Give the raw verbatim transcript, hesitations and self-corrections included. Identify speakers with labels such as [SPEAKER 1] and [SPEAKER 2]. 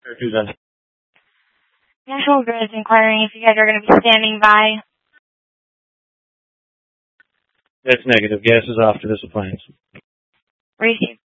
[SPEAKER 1] Who's that?
[SPEAKER 2] National Grid is inquiring if you guys are going to be standing by.
[SPEAKER 1] That's negative. Gas is off to this appliance.
[SPEAKER 2] Receive.